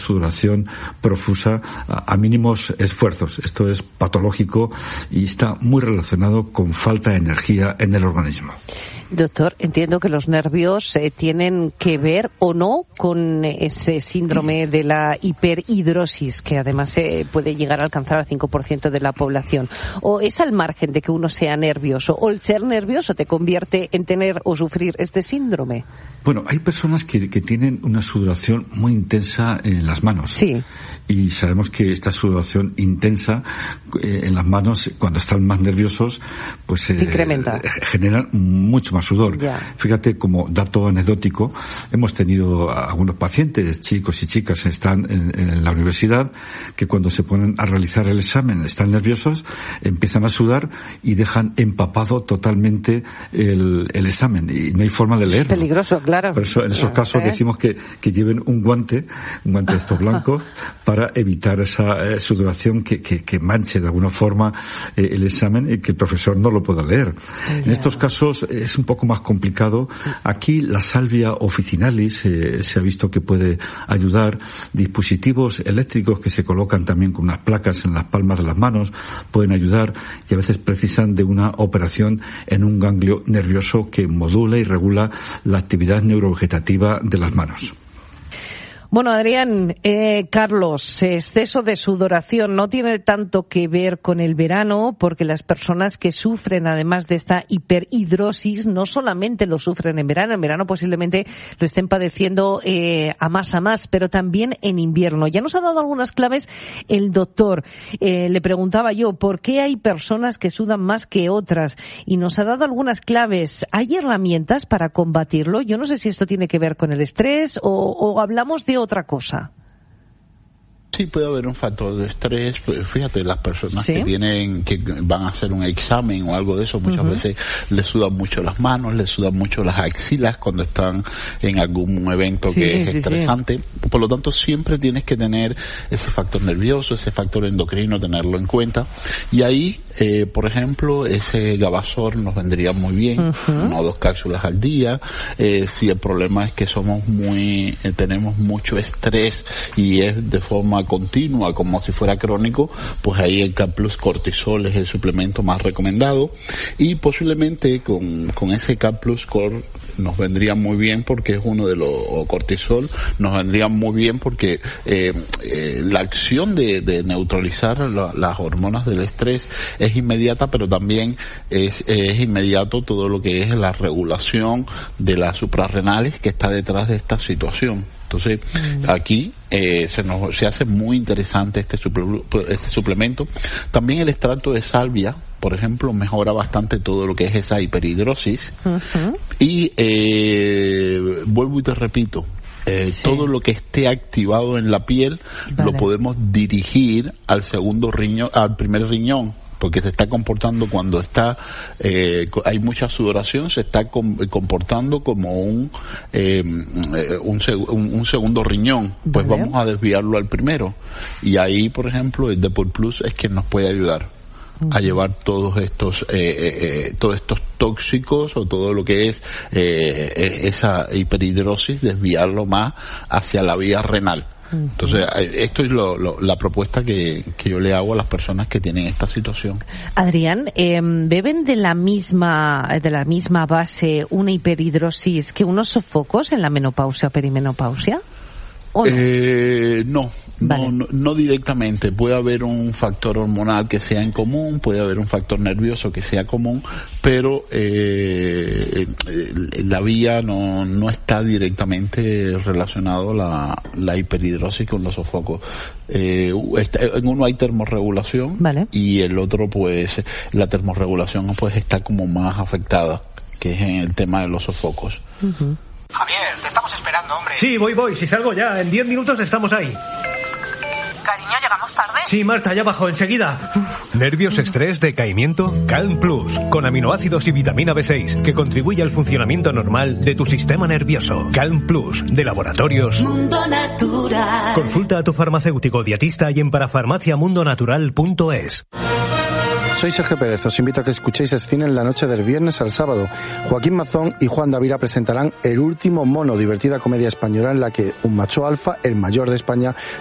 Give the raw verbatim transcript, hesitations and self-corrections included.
sudoración profusa a, a mínimos esfuerzos. Esto es patológico y está muy relacionado con falta de energía en el organismo. Doctor, entiendo que los nervios eh, tienen que ver o no con ese síndrome de la hiperhidrosis, que además eh, puede llegar a alcanzar al cinco por ciento de la población. ¿O es al margen de que uno sea nervioso? ¿O el ser nervioso te convierte en tener o sufrir este síndrome? Bueno, hay personas que, que tienen una sudoración muy intensa en las manos. Sí. Y sabemos que esta sudoración intensa eh, en las manos, cuando están más nerviosos, pues eh, incrementa. Generan mucho más sudor. Ya. Fíjate, como dato anecdótico, hemos tenido algunos pacientes, chicos y chicas que están en, en la universidad, que cuando se ponen a realizar el examen están nerviosos, empiezan a sudar y dejan empapado totalmente el, el examen y no hay forma de leerlo. Es peligroso, claro. Por eso, en esos casos ¿Eh? decimos que, que lleven un guante, un guante de estos blancos, para evitar esa eh, sudoración que, que, que manche de alguna forma eh, el examen y que el profesor no lo pueda leer. Yeah. En estos casos eh, es un poco más complicado. Aquí la salvia officinalis eh, se ha visto que puede ayudar. Dispositivos eléctricos que se colocan también con unas placas en las palmas de las manos pueden ayudar y a veces precisan de una operación en un ganglio nervioso que modula y regula la actividad neurovegetativa de las manos. Bueno, Adrián, eh, Carlos, exceso de sudoración no tiene tanto que ver con el verano, porque las personas que sufren, además de esta hiperhidrosis, no solamente lo sufren en verano, en verano posiblemente lo estén padeciendo eh, a más a más, pero también en invierno. Ya nos ha dado algunas claves el doctor. Eh, le preguntaba yo, ¿por qué hay personas que sudan más que otras? Y nos ha dado algunas claves. ¿Hay herramientas para combatirlo? Yo no sé si esto tiene que ver con el estrés o, o hablamos de otra cosa. Sí, puede haber un factor de estrés. Fíjate, las personas ¿Sí? que tienen, que van a hacer un examen o algo de eso, muchas uh-huh. veces les sudan mucho las manos, les sudan mucho las axilas cuando están en algún evento sí, que es sí, estresante. Sí. Por lo tanto, siempre tienes que tener ese factor nervioso, ese factor endocrino, tenerlo en cuenta. Y ahí, eh, por ejemplo, ese Gavasor nos vendría muy bien, uh-huh. una o dos cápsulas al día. Eh, si el problema es que somos muy, eh, tenemos mucho estrés y es de forma continua, como si fuera crónico, pues ahí el Cap Plus Cortisol es el suplemento más recomendado y posiblemente con, con ese Cap Plus Cor nos vendría muy bien porque es uno de los, o cortisol, nos vendría muy bien porque eh, eh, la acción de, de neutralizar la, las hormonas del estrés es inmediata, pero también es, es inmediato todo lo que es la regulación de las suprarrenales que está detrás de esta situación. Entonces, aquí eh, se nos se hace muy interesante este, suple, este suplemento. También el extracto de salvia, por ejemplo, mejora bastante todo lo que es esa hiperhidrosis. Uh-huh. Y eh, vuelvo y te repito, eh, sí. todo lo que esté activado en la piel vale. lo podemos dirigir al segundo riñón, al primer riñón. Porque se está comportando cuando está, eh, hay mucha sudoración, se está com- comportando como un, eh, un, seg- un, un segundo riñón. Pues vale. vamos a desviarlo al primero. Y ahí, por ejemplo, el Depot Plus es quien nos puede ayudar uh-huh. a llevar todos estos, eh, eh, todos estos tóxicos o todo lo que es eh, esa hiperhidrosis, desviarlo más hacia la vía renal. Entonces, esto es lo, lo, la propuesta que, que yo le hago a las personas que tienen esta situación. Adrián, eh, ¿beben de la misma de la misma base una hiperhidrosis que unos sofocos en la menopausia o perimenopausia? ¿O no? Eh, no, vale. no, no, no directamente. Puede haber un factor hormonal que sea en común, puede haber un factor nervioso que sea común, pero eh, la vía no, no está directamente relacionado la, la hiperhidrosis con los sofocos. Eh, está, en uno hay termorregulación vale. y el otro pues la termorregulación pues está como más afectada, que es en el tema de los sofocos. Uh-huh. Javier, te estamos esperando, hombre. Sí, voy, voy. Si salgo ya, en diez minutos estamos ahí. Cariño, ¿llegamos tarde? Sí, Marta, ya bajo, enseguida. ¿Nervios, estrés, decaimiento? Calm Plus, con aminoácidos y vitamina B seis, que contribuye al funcionamiento normal de tu sistema nervioso. Calm Plus, de Laboratorios Mundo Natural. Consulta a tu farmacéutico dietista y en parafarmaciamundonatural punto es. Soy Sergio Pérez, os invito a que escuchéis Cine en la noche del viernes al sábado. Joaquín Mazón y Juan Davira presentarán El último mono, divertida comedia española en la que un macho alfa, el mayor de España,